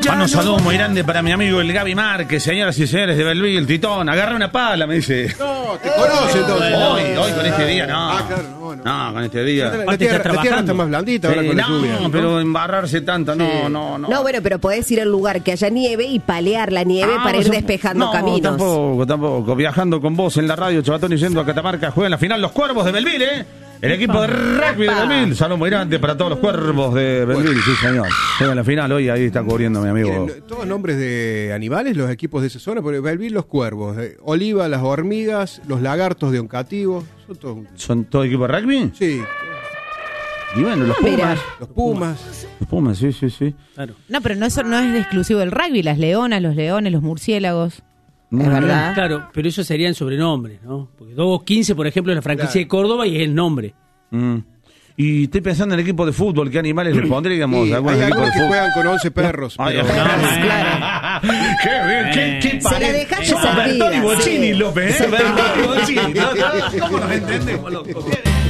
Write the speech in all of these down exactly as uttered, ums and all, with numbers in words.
Mando un saludo muy grande para mi amigo el Gaby Márquez, señoras y señores de Belville, el Titón. Agarra una pala, me dice. No, te conoce entonces. Hoy, hoy con este día, no. Ah, claro, no, no. No, con este día. La, la, tierra, la tierra está más blandita ahora Sí, con la no, lluvia. ¿no? pero embarrarse tanto, no, Sí. no, no. No, bueno, pero podés ir al lugar que haya nieve y palear la nieve Ah, para no ir se- despejando no, caminos. tampoco, tampoco. Viajando con vos en la radio, Chabatón, y yendo a Catamarca, juegan la final los Cuervos de Belville, ¿eh? El equipo de rugby de Belville. Saludo muy grande para todos los Cuervos de Belville, sí, señor. Juegan la final hoy, ahí está cubriendo mi amigo. Miren, todos nombres de animales, los equipos de esa zona, porque Belville los cuervos, eh, Oliva las hormigas, los lagartos de Oncativo, son todos. ¿Son todo equipo de rugby? Sí, Y bueno, los Mira. Pumas. los pumas. Los Pumas, sí, sí, sí. Claro. No, pero no, eso no es exclusivo del rugby, las leonas, los leones, los murciélagos. Es verdad. Claro, pero ellos serían sobrenombres, ¿no? Porque Dogos quince, por ejemplo, es la franquicia Claro. de Córdoba y es el nombre. Mm. Y estoy pensando en el equipo de fútbol, ¿qué animales le pondríamos? Sí, algunos hay equipos algunos de que fútbol. juegan con once perros. Ay, pero- no, Claro. Qué bien, qué, qué Se la pare- dejaste Somos servida, Bertoni Bocini, sí. López, ¿eh? Bertoni Bocini. ¿no? ¿Cómo nos entendemos, loco?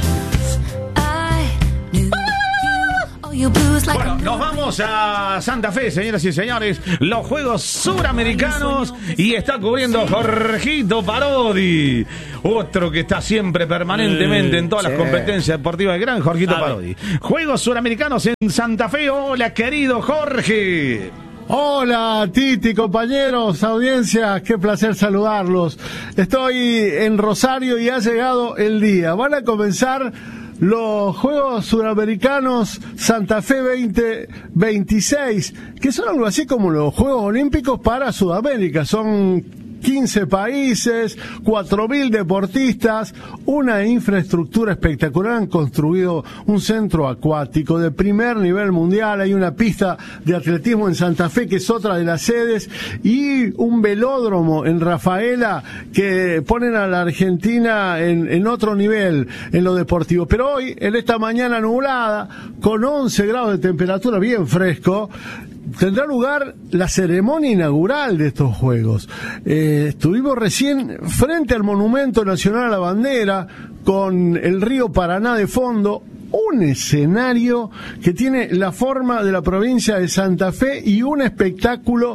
Bueno, nos vamos a Santa Fe, señoras y señores, los Juegos Suramericanos, y está cubriendo Jorgito Parodi, otro que está siempre permanentemente en todas las competencias deportivas, el gran Jorgito Sabe. Parodi. Juegos Suramericanos en Santa Fe. Hola, querido Jorge. Hola Titi, compañeros, audiencia, qué placer saludarlos. Estoy en Rosario y ha llegado el día. Van a comenzar los Juegos Suramericanos Santa Fe veinte veintiséis, que son algo así como los Juegos Olímpicos para Sudamérica. Son quince países, cuatro mil deportistas, una infraestructura espectacular. Han construido un centro acuático de primer nivel mundial, hay una pista de atletismo en Santa Fe que es otra de las sedes, y un velódromo en Rafaela que ponen a la Argentina en, en otro nivel en lo deportivo. Pero hoy, en esta mañana nublada, con once grados de temperatura, bien fresco, tendrá lugar la ceremonia inaugural de estos Juegos. Eh, estuvimos recién frente al Monumento Nacional a la Bandera, con el río Paraná de fondo, un escenario que tiene la forma de la provincia de Santa Fe y un espectáculo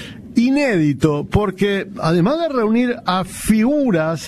inédito, porque además de reunir a figuras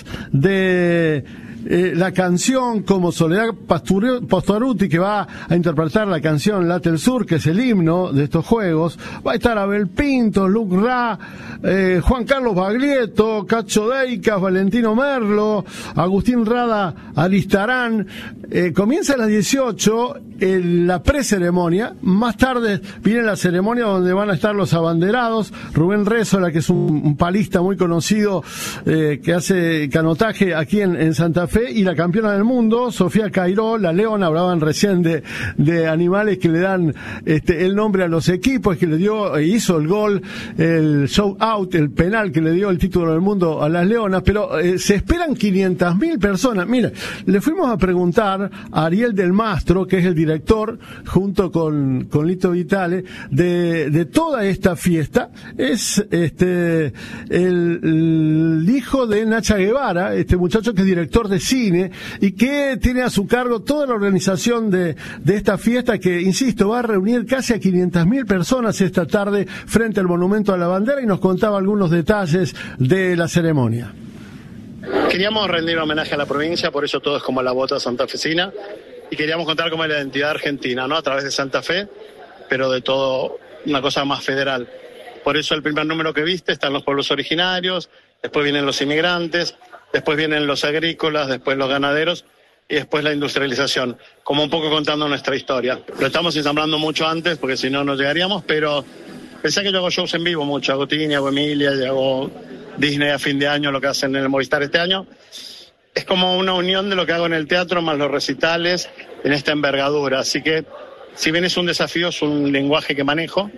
de Eh, la canción, como Soledad Pasture- Pastoruti, que va a interpretar la canción Late el Sur, que es el himno de estos Juegos, va a estar Abel Pinto, Luc Ra, eh, Juan Carlos Baglietto, Cacho Deicas, Valentino Merlo, Agustín Rada Aristarán. Eh, comienza a las dieciocho en la preceremonia, más tarde viene la ceremonia donde van a estar los abanderados, Rubén Rézola, que es un, un palista muy conocido, eh, que hace canotaje aquí en, en Santa Fe, y la campeona del mundo, Sofía Cairó, la leona. Hablaban recién de, de animales que le dan este, el nombre a los equipos, que le dio, e hizo el gol, el show out, el penal que le dio el título del mundo a las leonas, pero eh, se esperan quinientas mil personas. Mira, le fuimos a preguntar a Ariel Del Mastro, que es el director, junto con, con Lito Vitale, de, de toda esta fiesta. Es este el, el hijo de Nacha Guevara, este muchacho que es director de cine y que tiene a su cargo toda la organización de, de esta fiesta, que, insisto, va a reunir casi a quinientas mil personas esta tarde frente al Monumento a la Bandera, y nos contaba algunos detalles de la ceremonia. Queríamos rendir homenaje a la provincia, por eso todo es como la bota santafesina, y queríamos contar como la identidad argentina, ¿no? A través de Santa Fe, pero de todo una cosa más federal. Por eso el primer número que viste están los pueblos originarios, después vienen los inmigrantes, después vienen los agrícolas, después los ganaderos y después la industrialización, como un poco contando nuestra historia. Lo estamos ensamblando mucho antes porque si no, no llegaríamos, pero pensé que yo hago shows en vivo mucho, hago Tini, hago Emilia, y hago Disney a fin de año, lo que hacen en el Movistar este año. Es como una unión de lo que hago en el teatro más los recitales en esta envergadura, así que si bien es un desafío, es un lenguaje que manejo,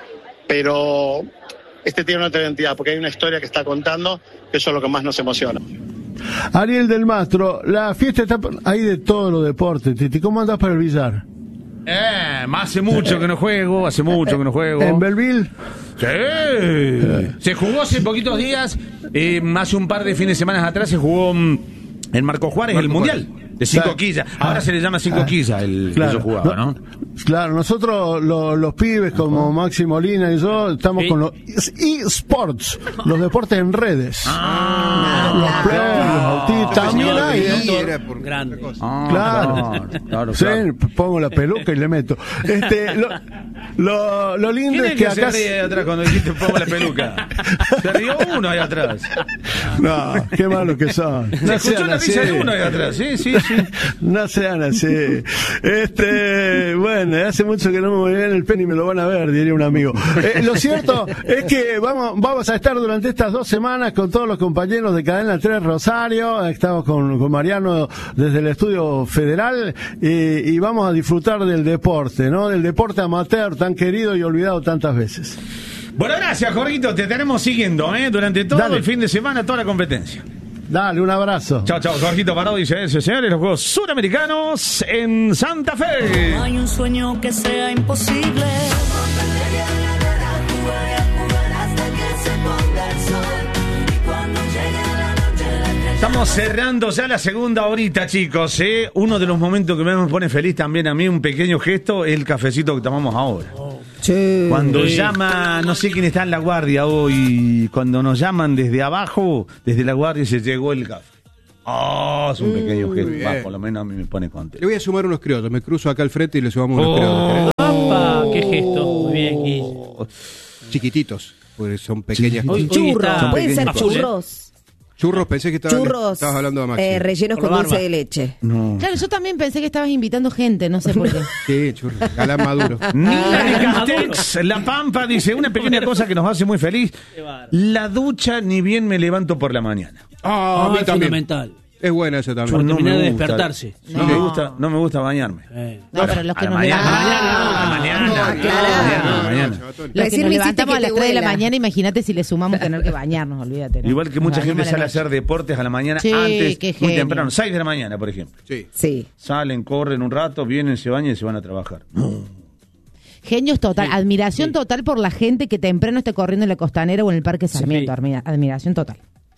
pero este tiene otra identidad, porque hay una historia que está contando, que eso es lo que más nos emociona. Ariel Del Mastro, la fiesta está ahí de todos los deportes. Titi, ¿cómo andás para el billar? Eh, hace mucho que no juego, hace mucho que no juego. ¿En Belville? Sí. Se jugó hace poquitos días, eh, hace un par de fines de semana atrás se jugó mm, en Marco Juárez, Marco el Mundial. Juárez. De cinco Sí. quillas. Ahora se le llama cinco Ah, quillas el que yo jugaba, ¿no? Claro, nosotros lo- los pibes como Maxi Molina y yo estamos Sí. con los eSports, los deportes en redes. Ah, Los play, los autitos, también señor, hay, ¿eh? Y era por Grande. otra cosa. Ah, Claro. claro, claro, Sí, claro. pongo la peluca y le meto. Este, lo, lo, lo lindo ¿Quién es es que que se acá. ríe de atrás cuando dijiste pongo la peluca? Se rió uno ahí atrás. No, qué malo que son. Se No escuchó sean la risa así. de uno ahí atrás. Sí, sí, sí. No sean así. Este, bueno, hace mucho que no me voy bien el pen y me lo van a ver, diría un amigo. Eh, lo cierto es que vamos, vamos a estar durante estas dos semanas con todos los compañeros de Cadena tres Rosario. Estamos con, con Mariano desde el Estudio Federal eh, y vamos a disfrutar del deporte, ¿no? Del deporte amateur tan querido y olvidado tantas veces. Bueno, gracias, Jorgito. Te estaremos siguiendo, ¿eh? Durante todo Dale. el fin de semana, toda la competencia. Dale, un abrazo. Chao, chao, Jorgito Parodi, señores y señores, los Juegos Suramericanos en Santa Fe. No hay un sueño que sea imposible. Estamos cerrando ya la segunda horita, chicos, ¿eh? Uno de los momentos que me pone feliz también a mí, un pequeño gesto, es el cafecito que tomamos ahora. Sí. Cuando Sí. llama, no sé quién está en la guardia hoy, cuando nos llaman desde abajo, desde la guardia se llegó el café. Oh, es un pequeño gesto, bien. va, por lo menos a mí me pone Le contento. voy a sumar unos criollos. Me cruzo acá al frente y le sumamos unos Oh. criollos. ¡Apa! ¡Qué gesto! Muy bien, Guille. Chiquititos, porque son pequeñas. Hoy- hoy Churros, está- pueden ser a full, ¿eh? churros. Churros, pensé que estabas, Churros estabas hablando de Maxi. eh, rellenos Por con la dulce barba. de leche. No. Claro, yo también pensé que estabas invitando gente, no sé por qué. Sí, churros. Galán maduro. Nila de Castex, La Pampa, dice, una pequeña cosa que nos hace muy feliz. Qué bárbaro. La ducha ni bien me levanto por la mañana. Ah, a Ah, mí es también. fundamental. Es buena esa Por también. no terminar me de gusta. despertarse. No, No. me gusta, no me gusta bañarme. Eh. No, pero los A que la nos mañana, levantamos, a la mañana, Ah, a la claro. mañana, a la mañana. los que Recién nos me hiciste levantamos que a las te tres de la huela. mañana, imagínate si le sumamos tener que bañarnos, olvídate. ¿no? Igual que mucha Nos gente bañamos sale a la noche. hacer deportes a la mañana Sí, antes, qué muy genio. temprano, seis de la mañana, por ejemplo. Sí. Sí. Salen, corren un rato, vienen, se bañan y se van a trabajar. Genios total, admiración total por la gente que temprano esté corriendo en la Costanera o en el Parque Sarmiento, Sí. admira- admiración total.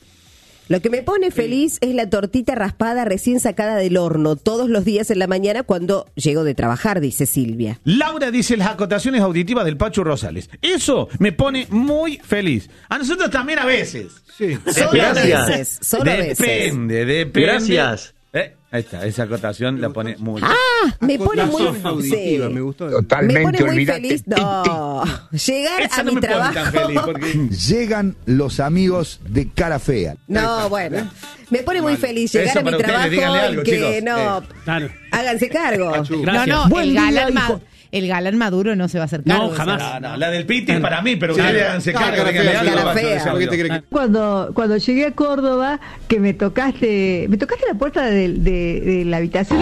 Lo que me pone feliz es la tortita raspada recién sacada del horno todos los días en la mañana cuando llego de trabajar, dice Silvia. Laura dice las acotaciones auditivas del Pacho Rosales. Eso me pone muy feliz. A nosotros también a veces. Sí. Solo Gracias. a veces, solo a veces. Depende, depende. Gracias. Eh, ahí está, esa acotación la pone muy Ah, me pone muy Acotaciones auditivas, sí. me gustó. Me pone muy feliz. No, llegar Esa a no mi me pone tan trabajo. feliz porque... Llegan los amigos de Cara Fea. No, bueno. Me pone muy feliz llegar Eso a mi para ustedes, trabajo díganle algo, y que chicos. no. Eh. Claro. Háganse cargo. Pachu. Gracias. No, no, Buen el día, galán, ma- hijo. el galán maduro no se va a hacer cargo. No, de jamás. eso. No, no, la del Piti es para mí, pero Sí. ustedes háganse Ah, cargo, cara díganle fea, algo, cara Pacho, fea. decía ¿Por qué yo. te crees que- Cuando, cuando llegué a Córdoba, que me tocaste, me tocaste la puerta de, de- de la habitación.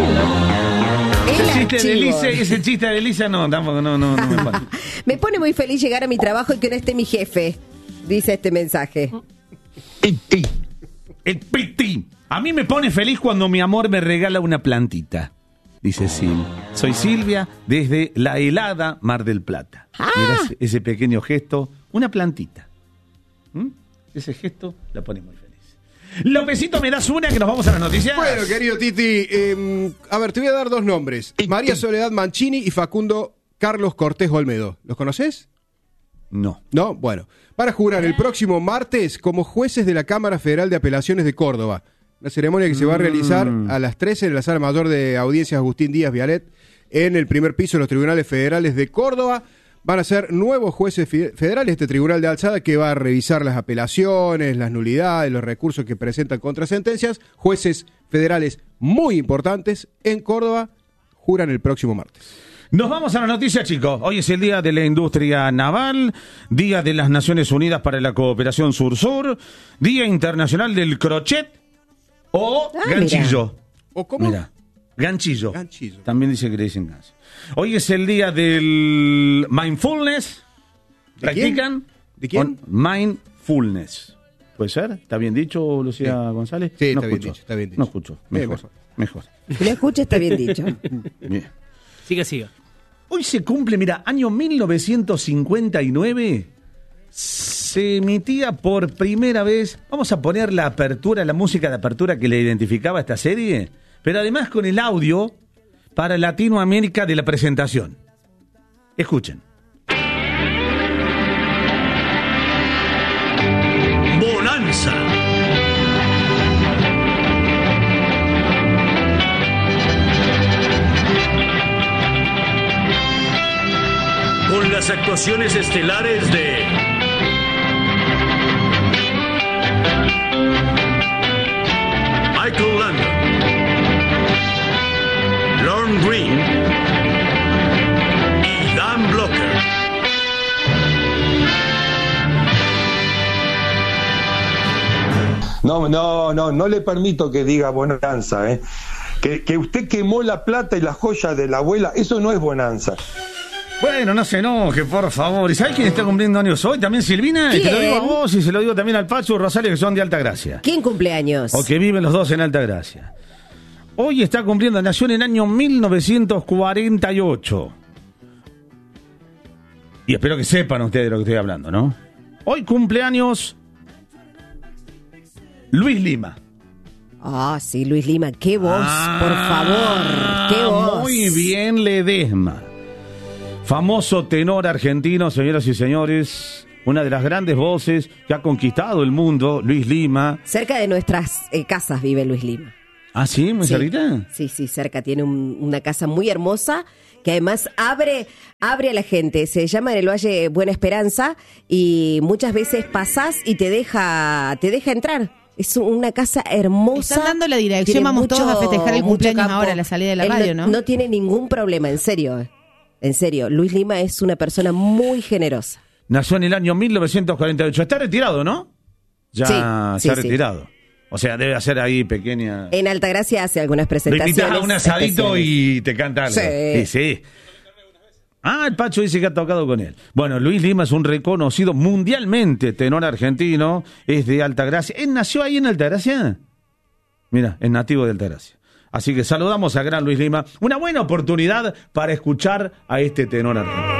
Ese El chiste de archivo. Elisa, ese chiste de Elisa, no, tampoco, no, no, no me pasa. Me pone muy feliz llegar a mi trabajo y que no esté mi jefe, dice este mensaje. Titi. El Piti. A mí me pone feliz cuando mi amor me regala una plantita. Dice Sil. Soy Silvia desde la helada Mar del Plata. Mira ese, ese pequeño gesto, una plantita. ¿Mm? Ese gesto la pone muy feliz. Lopecito, ¿me das una que nos vamos a las noticias? Bueno, querido Titi, eh, a ver, te voy a dar dos nombres. María Soledad Mancini y Facundo Carlos Cortés Olmedo. ¿Los conoces? No. No, bueno. Para jurar el próximo martes como jueces de la Cámara Federal de Apelaciones de Córdoba. Una ceremonia que se va a realizar a las trece en la Sala Mayor de Audiencias Agustín Díaz Vialet, en el primer piso de los Tribunales Federales de Córdoba. Van a ser nuevos jueces fe- federales, este tribunal de alzada que va a revisar las apelaciones, las nulidades, los recursos que presentan contra sentencias. Jueces federales muy importantes en Córdoba juran el próximo martes. Nos vamos a las noticias, chicos. Hoy es el Día de la Industria Naval, Día de las Naciones Unidas para la Cooperación Sur-Sur, Día Internacional del Crochet o Ah, ganchillo. ¿O cómo? Mira, ganchillo. Ganchillo. También dice que le dicen ganchillo. Hoy es el Día del Mindfulness. ¿De ¿Practican? quién? ¿De quién? O- Mindfulness. ¿Puede ser? ¿Está bien dicho, Lucía Sí. González? Sí, no está bien escucho. dicho, está bien dicho. No escucho. Bien, Mejor. mejor. Mejor. Si lo escucha está bien dicho. Bien. Siga, siga. Hoy se cumple, mira, año mil novecientos cincuenta y nueve, se emitía por primera vez, vamos a poner la apertura, la música de apertura que le identificaba a esta serie, pero además con el audio para Latinoamérica de la presentación. Escuchen. Bonanza. Con las actuaciones estelares de Michael Landon, Lorne Greene y Dan Blocker. No, no, no, no le permito que diga bonanza, ¿eh? Que, que usted quemó la plata y las joyas de la abuela, eso no es bonanza. Bueno, no se enoje, por favor. ¿Y sabes quién está cumpliendo años hoy? También Silvina. Y te lo digo a vos y se lo digo también al Pachu Rosario, que son de Altagracia. ¿Quién cumple años? O que viven los dos en Altagracia. Hoy está cumpliendo, nació en el año mil novecientos cuarenta y ocho. Y espero que sepan ustedes de lo que estoy hablando, ¿no? Hoy cumpleaños Luis Lima. Ah, sí, Luis Lima. ¡Qué voz, ah, por favor! ¡Qué voz! Muy bien, Ledesma. Famoso tenor argentino, señoras y señores. Una de las grandes voces que ha conquistado el mundo, Luis Lima. Cerca de nuestras eh, casas vive Luis Lima. ¿Ah, sí? ¿Muy sí, cerquita? Sí, sí, cerca. Tiene un, una casa muy hermosa que además abre, abre a la gente. Se llama en el Valle Buena Esperanza y muchas veces pasás y te deja, te deja entrar. Es una casa hermosa. Están dando la dirección, vamos mucho, todos a festejar el cumpleaños ahora, a la salida de la Él radio, ¿no? ¿no? No tiene ningún problema, en serio. En serio, Luis Lima es una persona muy generosa. Nació en el año mil novecientos cuarenta y ocho. Está retirado, ¿no? Ya sí, se ha sí, retirado. Sí. O sea, debe hacer ahí pequeña... En Altagracia hace algunas presentaciones. Le invitas a un asadito especiales. Y te canta algo. Sí. Sí, sí. Ah, el Pacho dice que ha tocado con él. Bueno, Luis Lima es un reconocido mundialmente tenor argentino. Es de Altagracia. ¿Él nació ahí en Altagracia? Mira, es nativo de Altagracia. Así que saludamos a gran Luis Lima. Una buena oportunidad para escuchar a este tenor argentino.